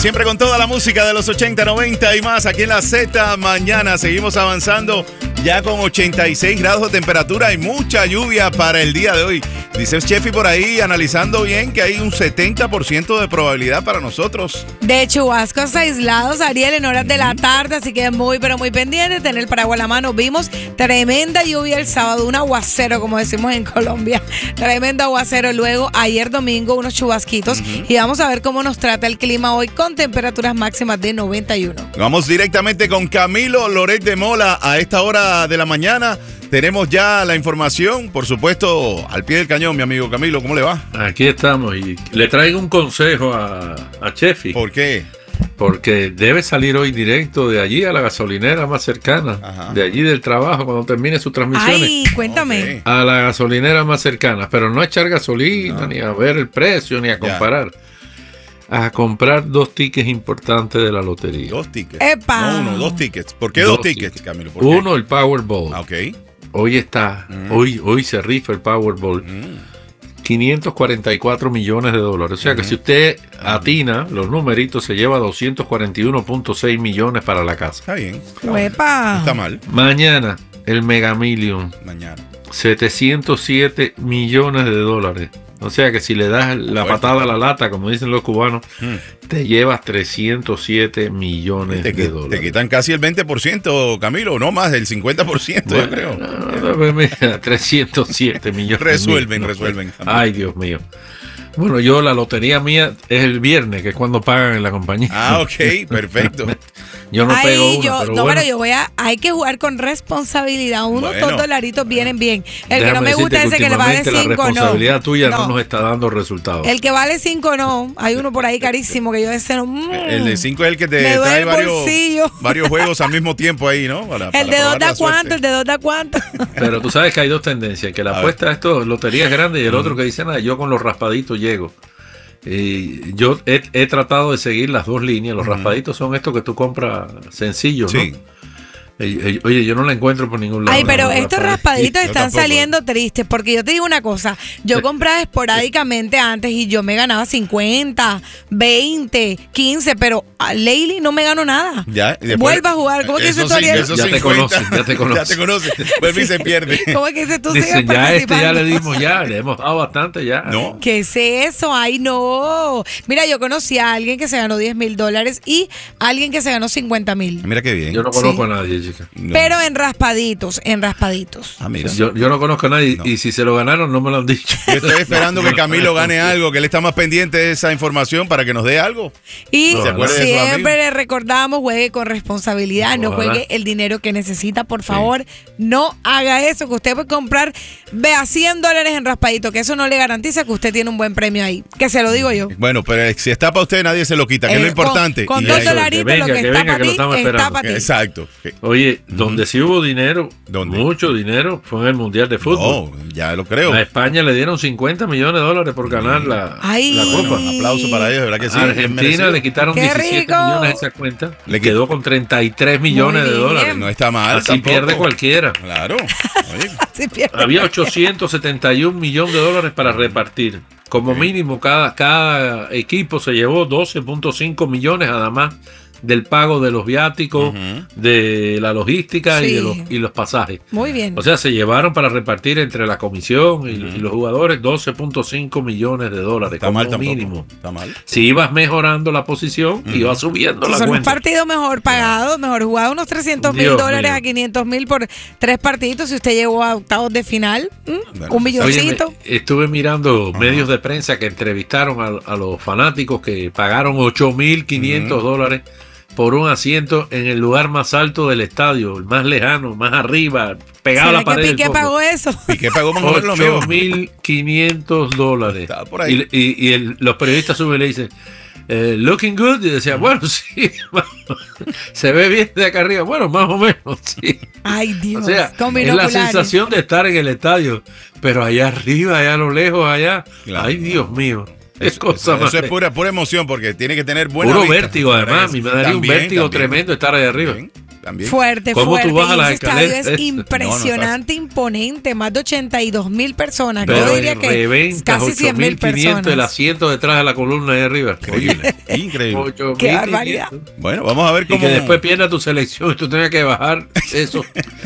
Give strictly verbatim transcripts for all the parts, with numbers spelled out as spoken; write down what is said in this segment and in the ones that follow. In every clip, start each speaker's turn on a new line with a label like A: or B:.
A: siempre con toda la música de los ochenta, noventa y más aquí en la Z Mañana. Seguimos avanzando ya con ochenta y seis grados de temperatura y mucha lluvia para el día de hoy. Dice Chefi por ahí, analizando bien, que hay un setenta por ciento de probabilidad para nosotros.
B: De chubascos aislados, Ariel, en horas de la tarde, así que muy, pero muy pendiente, tener el paraguas a la mano. Vimos tremenda lluvia el sábado, un aguacero, como decimos en Colombia. Tremendo aguacero. Luego, ayer domingo, unos chubasquitos. Uh-huh. Y vamos a ver cómo nos trata el clima hoy con temperaturas máximas de noventa y uno.
A: Vamos directamente con Camilo Loret de Mola a esta hora de la mañana. Tenemos ya la información, por supuesto, al pie del cañón, mi amigo Camilo. ¿Cómo le va?
C: Aquí estamos y le traigo un consejo a, a Chefi.
A: ¿Por qué?
C: Porque debe salir hoy directo de allí a la gasolinera más cercana. Ajá. De allí del trabajo, cuando termine sus transmisiones.
B: Ay, cuéntame.
C: Okay. A la gasolinera más cercana, pero no a echar gasolina, no. ni a ver el precio, ni a comparar. Ya. A comprar dos tickets importantes de la lotería.
A: Dos tickets.
B: ¡Epa!
A: No uno, dos tickets. ¿Por qué dos, dos tickets, tickets, Camilo? ¿Por
C: Uno,
A: qué?
C: el Powerball.
A: Ok.
C: Hoy está, mm. hoy, hoy se rifa el Powerball. Mm. quinientos cuarenta y cuatro millones de dólares. O sea mm. que si usted atina los numeritos, se lleva doscientos cuarenta y uno punto seis millones para la casa.
A: Está bien.
B: ¡Epa!
A: No está mal.
C: Mañana, el Mega Million.
A: Mañana.
C: setecientos siete millones de dólares. O sea que si le das la patada a la lata, como dicen los cubanos, hmm. te llevas trescientos siete millones
A: te,
C: de dólares.
A: Te quitan casi el veinte por ciento, Camilo, no más del cincuenta por ciento, bueno, yo creo.
C: No, no, mira, trescientos siete millones.
A: Resuelven,
C: mil,
A: resuelven.
C: No, ay, Dios mío. Bueno, yo la lotería mía es el viernes, que es cuando pagan en la compañía.
A: Ah, ok, perfecto.
C: Yo no
B: Ay,
C: pego una,
B: yo,
C: pero
B: no,
C: bueno.
B: pero yo voy a, hay que jugar con responsabilidad. Unos
A: bueno,
B: dos dolaritos vienen bien. El
C: Déjame
B: que no me gusta es ese que le vale cinco, no.
C: La responsabilidad tuya no. no nos está dando resultados.
B: El que vale cinco, no. Hay uno por ahí carísimo que yo ese no. Mm,
A: el de cinco es el que te trae varios, varios juegos al mismo tiempo ahí, ¿no? Para,
B: el,
A: para
B: de dos da cuánto, el de dos da cuánto.
C: Pero tú sabes que hay dos tendencias, que la a apuesta ver. a esto, loterías grandes, y el mm. otro que dice, nada, yo con los raspaditos llego. Y yo he, he tratado de seguir las dos líneas. Los uh-huh. raspaditos son estos que tú compras sencillos, sí. ¿no? Oye, yo no la encuentro por ningún lado.
B: Ay, pero estos raspaditos
A: sí,
B: están saliendo tristes, porque yo te digo una cosa, yo compraba esporádicamente antes y yo me ganaba cincuenta, veinte, quince, pero a Leili no me ganó nada. Ya, vuelva a jugar. ¿Cómo que dices tú, Ariel?
C: Ya te conoces, ya te conoces.
A: Ya te conoces. Vuelve y se pierde.
B: ¿Cómo que dices tú?
C: Dicen, ya este ya le dimos, ya, le hemos dado bastante ya.
A: No.
B: ¿Qué es eso? Ay, no. Mira, yo conocí a alguien que se ganó diez mil dólares y a alguien que se ganó cincuenta mil.
A: Mira qué bien.
C: Yo no conozco sí. a nadie.
B: No. Pero en raspaditos, en raspaditos.
A: Ah, mira.
C: Yo, yo no conozco a nadie no. y si se lo ganaron no me lo han dicho.
A: Yo estoy esperando que Camilo gane algo, que él está más pendiente de esa información para que nos dé algo.
B: Y no, siempre le recordamos, juegue con responsabilidad, no, no juegue el dinero que necesita, por favor. Sí. No haga eso, que usted puede comprar, vea, cien dólares en raspadito, que eso no le garantiza que usted tiene un buen premio ahí. Que se lo digo yo.
A: Bueno, pero si está para usted, nadie se lo quita, que eh, es lo importante.
B: Con, con dos dolaritos, que venga, lo que, que está para ti, está para ti.
A: Exacto.
C: Oye, donde sí hubo dinero, ¿Dónde? mucho dinero, fue en el Mundial de Fútbol.
A: No, ya lo creo.
C: A España le dieron cincuenta millones de dólares por ganar la, la Copa.
A: Un aplauso para ellos, ¿verdad que sí?
C: A Argentina le quitaron diecisiete rico. millones de esa cuenta. Le quedó con treinta y tres millones de dólares.
A: No está mal.
C: Así tampoco. Pierde cualquiera.
A: Claro.
B: Así pierde.
C: Había ochocientos setenta y un millones de dólares para repartir. Como okay. mínimo, cada, cada equipo se llevó doce punto cinco millones nada más del pago de los viáticos, uh-huh. de la logística sí. y, de los, y los pasajes.
B: Muy bien.
C: O sea, se llevaron para repartir entre la comisión y, uh-huh. y los jugadores doce punto cinco millones de dólares.
A: Está
C: como
A: mal tampoco.
C: Mínimo.
A: Está mal.
C: Si ibas mejorando la posición, uh-huh. ibas subiendo la
B: son
C: cuenta.
B: Un partido mejor pagado, mejor jugado, unos trescientos mil dólares a quinientos mil por tres partidos. Si usted llegó a octavos de final, ¿Mm? bueno, un milloncito.
C: Oye, me, estuve mirando uh-huh. medios de prensa que entrevistaron a, a los fanáticos que pagaron ocho mil quinientos uh-huh. dólares por un asiento en el lugar más alto del estadio, el más lejano, más arriba, pegado a la pared.
B: ¿Piqué pagó eso?
A: Piqué pagó más o menos lo mismo.
C: ocho mil quinientos dólares.
A: Por ahí.
C: Y, y, y el, los periodistas suben y le dicen, eh, looking good, y decía, bueno, sí, se ve bien de acá arriba, bueno, más o menos, sí.
B: Ay, Dios.
C: O sea, es la sensación de estar en el estadio, pero allá arriba, allá a lo lejos, allá, claro. Ay, Dios mío. Es cosa
A: eso, eso es pura, pura emoción porque tiene que tener buena
C: puro
A: vista.
C: vértigo además, me daría un vértigo también. Tremendo estar ahí arriba.
A: También. también.
B: Fuerte,
C: ¿Cómo
B: fuerte.
C: tú bajas
B: Y
C: las
B: ese estadio
C: escaleras?
B: es impresionante,
A: No, no
B: imponente. Más de ochenta y dos mil personas.
C: Pero
B: Yo diría que
C: reventas
B: casi cien
C: ocho
B: mil
C: mil quinientos el
B: personas.
C: asiento detrás de la columna ahí arriba.
A: Increíble, increíble.
C: ocho mil
B: Qué
C: quinientos.
B: barbaridad.
A: Bueno, vamos a ver
C: Y
A: cómo...
C: que después pierda tu selección y tú tengas que bajar esos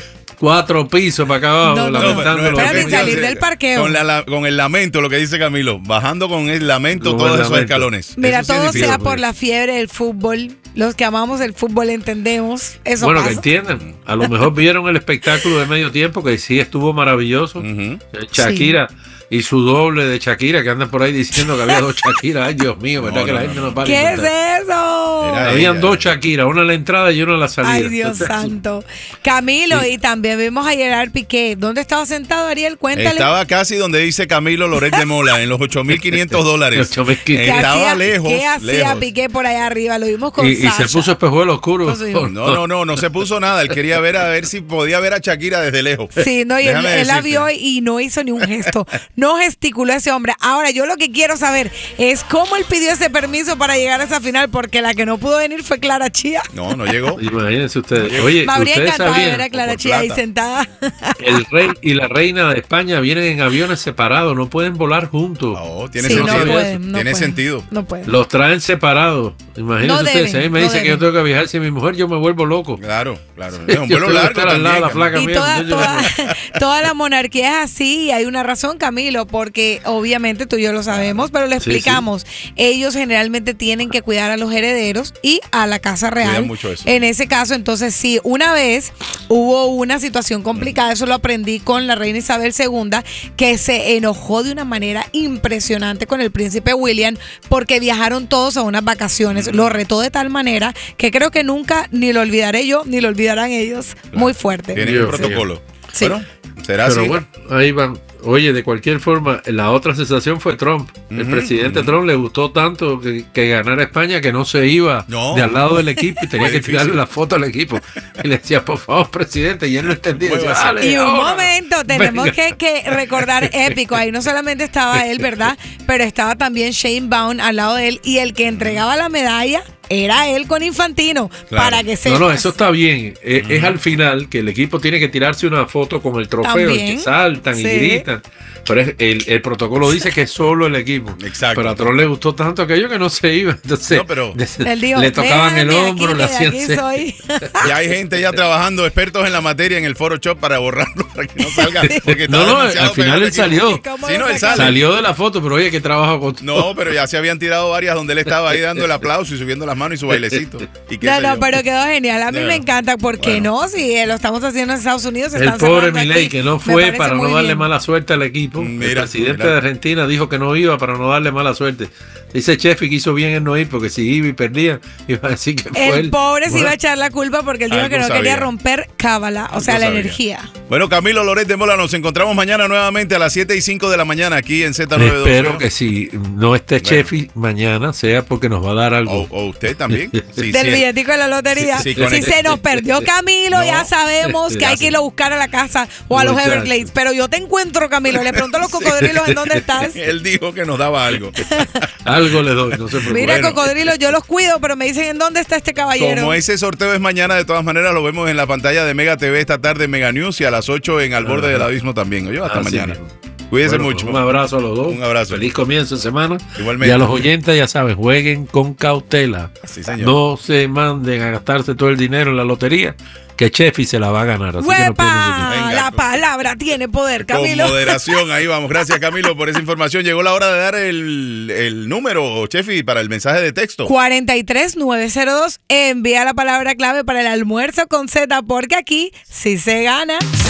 C: cuatro pisos para acá abajo,
B: No, no, no.
C: lamentando.
A: No,
C: lo
B: Espérate,
C: que
A: no,
C: piensa.
B: salir del parqueo.
A: Con, la- la- con el lamento, lo que dice Camilo, bajando con el lamento
C: Con
A: todos
C: el
A: esos
C: lamento.
A: escalones.
B: Mira,
A: Eso sí es
B: todo
A: difícil.
B: sea por la fiebre del fútbol. Los que amamos el fútbol entendemos. Eso
C: Bueno,
B: pasa.
C: que entiendan. A lo mejor vieron el espectáculo de medio tiempo, que sí estuvo maravilloso.
A: Ujú.
C: Eh, Shakira y su doble de Shakira, que andan por ahí diciendo que había dos Shakira. Ay, Dios mío, ¿verdad
A: No,
C: que
A: no,
C: la
A: no,
C: gente
A: no.
C: no para?
B: ¿Qué es
C: inventar?
B: eso?
A: Era
C: Habían
A: ella.
C: dos Shakira, una en la entrada y una en la salida.
B: Ay, Dios santo. Camilo, y también vimos a Gerard Piqué. ¿Dónde estaba sentado, Ariel? Cuéntale.
A: Estaba casi donde dice Camilo Loret de Mola, en los ocho mil quinientos dólares.
C: ocho mil quinientos.
B: ¿Qué
A: Estaba
B: hacía-
A: lejos,
B: ¿Qué hacía
A: lejos.
B: Piqué por allá arriba? Lo vimos con
C: Y, y
B: Sasha.
C: se puso espejuelo oscuro.
B: Pues sí.
A: No, no, no, no se puso nada. Él quería ver a ver si podía ver a Shakira desde lejos.
B: Sí, no, y él,
A: Déjame
B: él la
A: decirte.
B: vio y no hizo ni un gesto. No gesticuló ese hombre. Ahora, yo lo que quiero saber es cómo él pidió ese permiso para llegar a esa final, porque la que no pudo venir fue Clara Chía.
A: No, no llegó.
C: Imagínense ustedes. Oye,
B: Me habría
C: ustedes
B: encantado ver a
C: sabían,
B: Clara
A: por
B: Chía ahí
A: plata.
B: sentada.
C: el rey y la reina de España vienen en aviones separados, no pueden volar juntos.
A: No, tiene
B: Sí, no
A: sentido.
B: pueden, no
A: tiene
B: pueden.
A: sentido.
B: No pueden.
C: Los traen separados. Imagínense
B: No
C: ustedes,
B: deben,
C: si a mí me
B: no
C: dicen que yo
B: deben.
C: tengo que viajar sin mi mujer, yo me vuelvo loco.
A: Claro, claro. Es un
C: Yo
A: vuelo
C: tengo que
A: largo
C: estar al lado de la
A: también,
C: placa
B: Y
C: mía,
B: toda,
C: muchacho.
B: toda, toda la monarquía es así, y hay una razón, Camilo, porque obviamente tú y yo lo sabemos, pero lo
C: Sí,
B: explicamos. Ellos generalmente tienen que cuidar a los herederos y a la casa real.
A: Cuidan mucho eso.
B: En ese caso, entonces sí, una vez hubo una situación complicada, eso lo aprendí con la reina Isabel segunda, que se enojó de una manera impresionante con el príncipe William porque viajaron todos a unas vacaciones. Lo retó de tal manera que creo que nunca ni lo olvidaré yo, ni lo olvidarán ellos. Muy fuerte.
A: Tiene
C: Dios
A: un protocolo.
B: Sí.
A: Bueno, será
C: Pero
A: así.
C: bueno, ahí van. Oye, de cualquier forma, la otra sensación fue Trump. El
A: Ujú,
C: presidente
A: ujú.
C: Trump le gustó tanto que, que ganara España que no se iba
A: No.
C: de al lado del equipo y tenía
A: Fue
C: que
A: difícil.
C: tirarle la foto al equipo. Y le decía, por favor, presidente, y él no entendía. Decía,
A: Muévase.
C: "Dale,
B: Y un
C: ahora".
B: momento, tenemos
C: Venga.
B: que, que recordar épico. Ahí no solamente estaba él, ¿verdad? Pero estaba también Shane Baum al lado de él. Y el que entregaba la medalla era él con Infantino.
A: Claro.
B: Para que se.
C: No, no, eso está bien. Es, es al final que el equipo tiene que tirarse una foto con el trofeo y
B: También.
C: que saltan y
B: Sí.
C: gritan. Pero es- el, el protocolo dice que es solo el equipo.
A: Exacto.
C: Pero a Trump le gustó tanto aquello que no se iba. Entonces,
A: No, pero-
B: Él dijo,
C: le tocaban el
B: "Déjame
C: hombro,
B: aquí,
C: le
B: que
C: hacían
B: aquí
C: señas.
B: soy".
A: Y hay gente ya trabajando, expertos en la materia, en el Photoshop para borrarlo, para que no salga. Porque
C: No,
A: estaba
C: no,
A: demasiado
C: al final
A: pegado
C: él
A: el equipo.
C: salió.
B: ¿Cómo
A: Sí,
B: lo
A: no, él
B: sacaron?
A: sale.
C: Salió de la foto, pero oye, que trabaja con
A: No, pero ya se habían tirado varias donde él estaba ahí dando el aplauso y subiendo las manos y su bailecito. ¿Y qué
B: No,
A: sé
B: no,
A: yo?
B: pero quedó genial. A mí
A: Bueno.
B: me encanta. ¿Por qué
A: Bueno.
B: no? Si eh, lo estamos haciendo en Estados Unidos,
C: el
B: están
C: pobre
B: cerrando
C: Milei,
B: aquí.
C: que no
B: Me
C: fue
B: parece
C: para no
B: muy
C: darle
B: bien.
C: mala suerte al equipo.
A: Mira,
C: el presidente
A: mira.
C: de Argentina dijo que no iba para no darle mala suerte. Dice Chefi que hizo bien en no ir, porque si iba y perdía, iba a decir que fue
B: El
C: él.
B: pobre se
C: Bueno,
B: iba a echar la culpa porque él dijo
A: Algo
B: que no quería
A: sabía.
B: romper cábala, o sea,
A: Algo
B: la
A: sabía.
B: energía.
A: Bueno, Camilo Loret de Mola, nos encontramos mañana nuevamente a las siete y cinco de la mañana aquí en Z noventa y dos.
C: Espero que si no esté
A: Bueno.
C: Chefi mañana sea porque nos va a dar algo.
A: O, o usted también. Sí,
B: Del
A: sí.
B: billetico de la lotería.
A: Sí, sí,
B: si
A: conecte.
B: se nos perdió Camilo,
A: No.
B: ya sabemos que
A: Ya
B: hay
A: sé.
B: que irlo a buscar a la casa o a los
C: Muchacho.
B: Everglades. Pero yo te encuentro, Camilo. Le pregunto a los cocodrilos en dónde estás.
A: Él dijo que nos daba algo.
C: Algo le doy, no se preocupe.
B: Mira,
A: Bueno.
B: cocodrilos, yo los cuido, pero me dicen en dónde está este caballero.
A: Como ese sorteo es mañana, de todas maneras lo vemos en la pantalla de Mega T V esta tarde en Mega News y a las ocho en Al Borde
C: Ajá.
A: del Abismo también. Oye, hasta
C: Así
A: mañana.
C: mismo.
A: Cuídense
C: Bueno,
A: mucho.
C: Un abrazo a los dos.
A: Un abrazo.
C: Feliz comienzo de semana.
A: Igualmente.
C: Y a los oyentes, ya saben, jueguen con cautela.
A: Sí, señor.
C: No se manden a gastarse todo el dinero en la lotería, que Chefi se la va a ganar. Así que no pierdan su tiempo.
B: ¡Huepa!
A: Venga.
B: La palabra tiene poder,
A: Con
B: Camilo.
A: moderación, ahí vamos. Gracias, Camilo, por esa información. Llegó la hora de dar el, el número, Chefi, para el mensaje de texto.
B: cuarenta y tres nueve cero dos. Envía la palabra clave para el almuerzo con Z, porque aquí sí se gana.